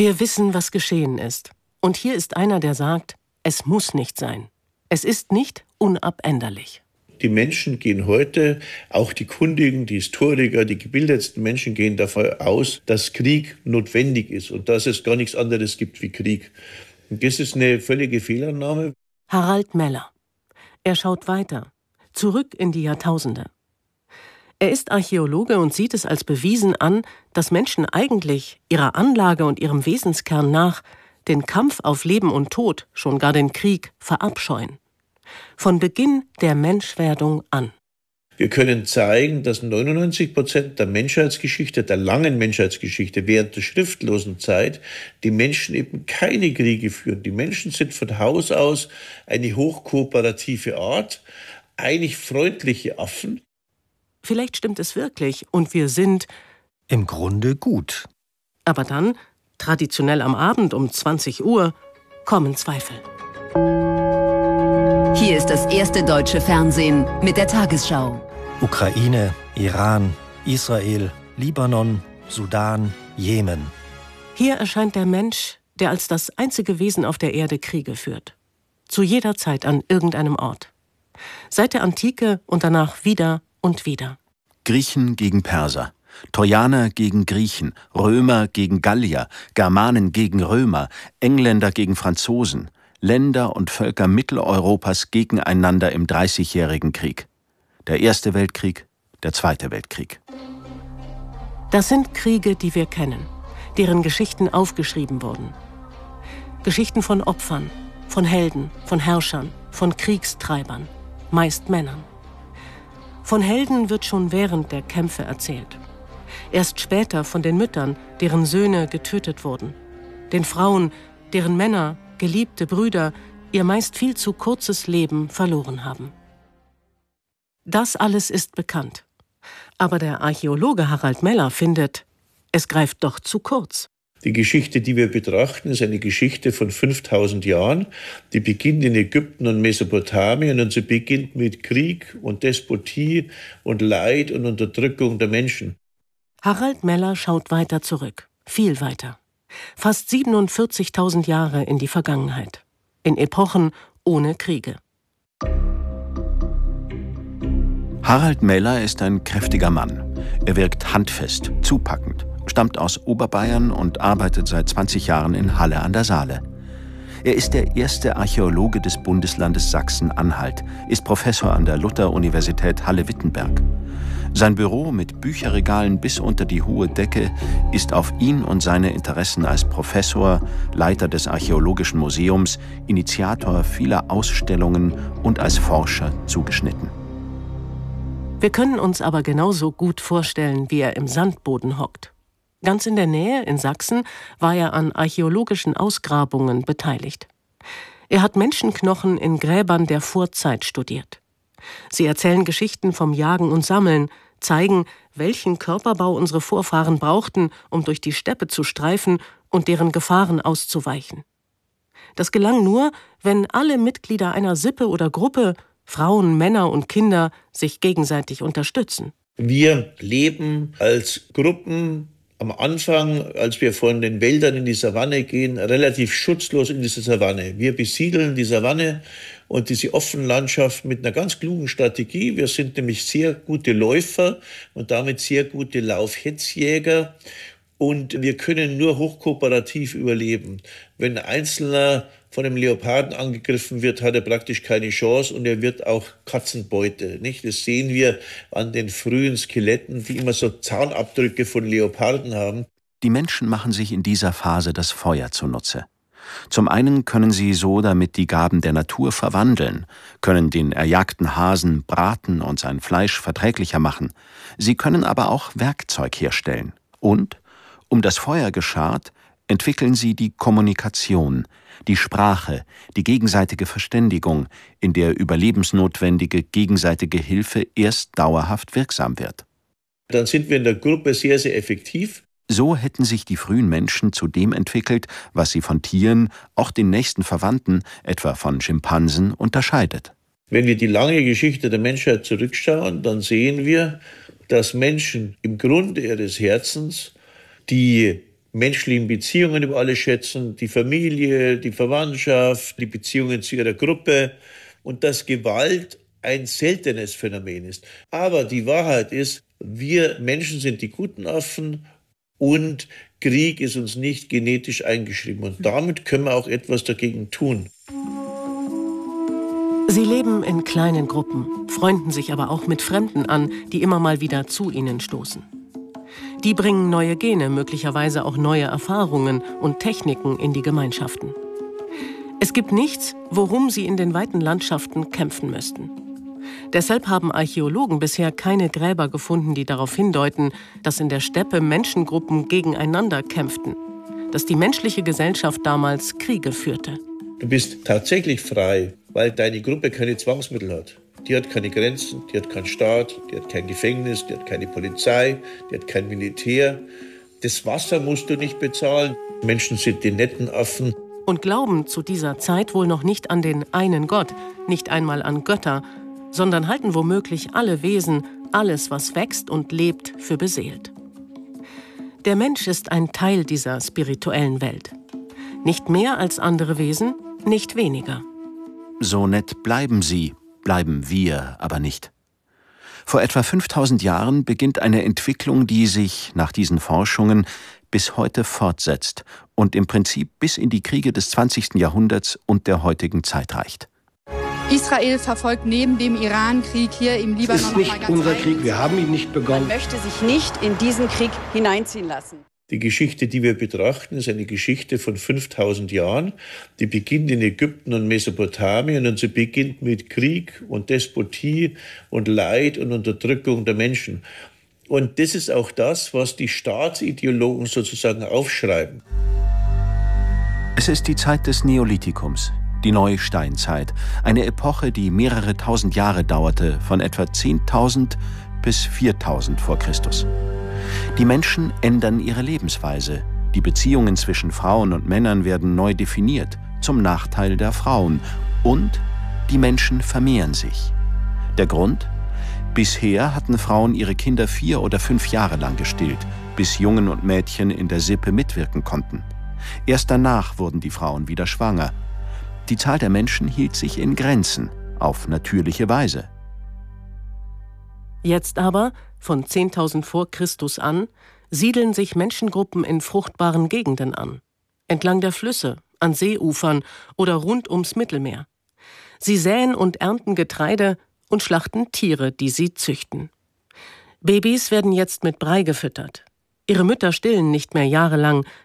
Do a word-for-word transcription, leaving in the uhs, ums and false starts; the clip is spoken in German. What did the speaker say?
Wir wissen, was geschehen ist. Und hier ist einer, der sagt, es muss nicht sein. Es ist nicht unabänderlich. Die Menschen gehen heute, auch die Kundigen, die Historiker, die gebildetsten Menschen gehen davon aus, dass Krieg notwendig ist und dass es gar nichts anderes gibt wie Krieg. Und das ist eine völlige Fehlannahme. Harald Meller. Er schaut weiter, zurück in die Jahrtausende. Er ist Archäologe und sieht es als bewiesen an, dass Menschen eigentlich ihrer Anlage und ihrem Wesenskern nach den Kampf auf Leben und Tod, schon gar den Krieg, verabscheuen. Von Beginn der Menschwerdung an. Wir können zeigen, dass neunundneunzig Prozent der Menschheitsgeschichte, der langen Menschheitsgeschichte, während der schriftlosen Zeit, die Menschen eben keine Kriege führen. Die Menschen sind von Haus aus eine hochkooperative Art, eigentlich freundliche Affen. Vielleicht stimmt es wirklich und wir sind im Grunde gut. Aber dann, traditionell am Abend um zwanzig Uhr, kommen Zweifel. Hier ist das erste deutsche Fernsehen mit der Tagesschau. Ukraine, Iran, Israel, Libanon, Sudan, Jemen. Hier erscheint der Mensch, der als das einzige Wesen auf der Erde Kriege führt. Zu jeder Zeit an irgendeinem Ort. Seit der Antike und danach wieder und wieder. Griechen gegen Perser, Trojaner gegen Griechen, Römer gegen Gallier, Germanen gegen Römer, Engländer gegen Franzosen. Länder und Völker Mitteleuropas gegeneinander im Dreißigjährigen Krieg. Der Erste Weltkrieg, der Zweite Weltkrieg. Das sind Kriege, die wir kennen, deren Geschichten aufgeschrieben wurden. Geschichten von Opfern, von Helden, von Herrschern, von Kriegstreibern, meist Männern. Von Helden wird schon während der Kämpfe erzählt. Erst später von den Müttern, deren Söhne getötet wurden. Den Frauen, deren Männer, geliebte Brüder, ihr meist viel zu kurzes Leben verloren haben. Das alles ist bekannt. Aber der Archäologe Harald Meller findet, es greift doch zu kurz. Die Geschichte, die wir betrachten, ist eine Geschichte von fünftausend Jahren. Die beginnt in Ägypten und Mesopotamien und sie beginnt mit Krieg und Despotie und Leid und Unterdrückung der Menschen. Harald Meller schaut weiter zurück, viel weiter. Fast siebenundvierzigtausend Jahre in die Vergangenheit. In Epochen ohne Kriege. Harald Meller ist ein kräftiger Mann. Er wirkt handfest, zupackend, stammt aus Oberbayern und arbeitet seit zwanzig Jahren in Halle an der Saale. Er ist der erste Archäologe des Bundeslandes Sachsen-Anhalt, ist Professor an der Luther-Universität Halle-Wittenberg. Sein Büro mit Bücherregalen bis unter die hohe Decke ist auf ihn und seine Interessen als Professor, Leiter des Archäologischen Museums, Initiator vieler Ausstellungen und als Forscher zugeschnitten. Wir können uns aber genauso gut vorstellen, wie er im Sandboden hockt. Ganz in der Nähe, in Sachsen, war er an archäologischen Ausgrabungen beteiligt. Er hat Menschenknochen in Gräbern der Vorzeit studiert. Sie erzählen Geschichten vom Jagen und Sammeln, zeigen, welchen Körperbau unsere Vorfahren brauchten, um durch die Steppe zu streifen und deren Gefahren auszuweichen. Das gelang nur, wenn alle Mitglieder einer Sippe oder Gruppe, Frauen, Männer und Kinder, sich gegenseitig unterstützen. Wir leben als Gruppen am Anfang, als wir von den Wäldern in die Savanne gehen, relativ schutzlos in diese Savanne. Wir besiedeln die Savanne und diese offene Landschaft mit einer ganz klugen Strategie. Wir sind nämlich sehr gute Läufer und damit sehr gute Laufhetzjäger. Und wir können nur hochkooperativ überleben. Wenn ein Einzelner von einem Leoparden angegriffen wird, hat er praktisch keine Chance und er wird auch Katzenbeute. Nicht? Das sehen wir an den frühen Skeletten, die immer so Zahnabdrücke von Leoparden haben. Die Menschen machen sich in dieser Phase das Feuer zunutze. Zum einen können sie so damit die Gaben der Natur verwandeln, können den erjagten Hasen braten und sein Fleisch verträglicher machen. Sie können aber auch Werkzeug herstellen. Und, um das Feuer geschart, entwickeln sie die Kommunikation, die Sprache, die gegenseitige Verständigung, in der überlebensnotwendige gegenseitige Hilfe erst dauerhaft wirksam wird. Dann sind wir in der Gruppe sehr, sehr effektiv. So hätten sich die frühen Menschen zu dem entwickelt, was sie von Tieren, auch den nächsten Verwandten, etwa von Schimpansen, unterscheidet. Wenn wir die lange Geschichte der Menschheit zurückschauen, dann sehen wir, dass Menschen im Grunde ihres Herzens die menschlichen Beziehungen über alles schätzen, die Familie, die Verwandtschaft, die Beziehungen zu ihrer Gruppe und dass Gewalt ein seltenes Phänomen ist. Aber die Wahrheit ist, wir Menschen sind die guten Affen und Krieg ist uns nicht genetisch eingeschrieben. Und damit können wir auch etwas dagegen tun. Sie leben in kleinen Gruppen, freunden sich aber auch mit Fremden an, die immer mal wieder zu ihnen stoßen. Die bringen neue Gene, möglicherweise auch neue Erfahrungen und Techniken in die Gemeinschaften. Es gibt nichts, worum sie in den weiten Landschaften kämpfen müssten. Deshalb haben Archäologen bisher keine Gräber gefunden, die darauf hindeuten, dass in der Steppe Menschengruppen gegeneinander kämpften, dass die menschliche Gesellschaft damals Kriege führte. Du bist tatsächlich frei, weil deine Gruppe keine Zwangsmittel hat. Die hat keine Grenzen, die hat keinen Staat, die hat kein Gefängnis, die hat keine Polizei, die hat kein Militär. Das Wasser musst du nicht bezahlen. Menschen sind die netten Affen. Und glauben zu dieser Zeit wohl noch nicht an den einen Gott, nicht einmal an Götter, sondern halten womöglich alle Wesen, alles, was wächst und lebt, für beseelt. Der Mensch ist ein Teil dieser spirituellen Welt. Nicht mehr als andere Wesen, nicht weniger. So nett bleiben sie, bleiben wir aber nicht. Vor etwa fünftausend Jahren beginnt eine Entwicklung, die sich, nach diesen Forschungen, bis heute fortsetzt und im Prinzip bis in die Kriege des zwanzigsten Jahrhunderts und der heutigen Zeit reicht. Israel verfolgt neben dem Irankrieg hier im Libanon. Es ist nicht unser Krieg, wir haben ihn nicht begonnen. Man möchte sich nicht in diesen Krieg hineinziehen lassen. Die Geschichte, die wir betrachten, ist eine Geschichte von fünftausend Jahren. Die beginnt in Ägypten und Mesopotamien und sie beginnt mit Krieg und Despotie und Leid und Unterdrückung der Menschen. Und das ist auch das, was die Staatsideologen sozusagen aufschreiben. Es ist die Zeit des Neolithikums, die Neusteinzeit, eine Epoche, die mehrere tausend Jahre dauerte, von etwa zehntausend bis viertausend vor Christus. Die Menschen ändern ihre Lebensweise. Die Beziehungen zwischen Frauen und Männern werden neu definiert, zum Nachteil der Frauen. Und die Menschen vermehren sich. Der Grund? Bisher hatten Frauen ihre Kinder vier oder fünf Jahre lang gestillt, bis Jungen und Mädchen in der Sippe mitwirken konnten. Erst danach wurden die Frauen wieder schwanger. Die Zahl der Menschen hielt sich in Grenzen, auf natürliche Weise. Jetzt aber, von zehntausend vor Christus an, siedeln sich Menschengruppen in fruchtbaren Gegenden an. Entlang der Flüsse, an Seeufern oder rund ums Mittelmeer. Sie säen und ernten Getreide und schlachten Tiere, die sie züchten. Babys werden jetzt mit Brei gefüttert. Ihre Mütter stillen nicht mehr jahrelang,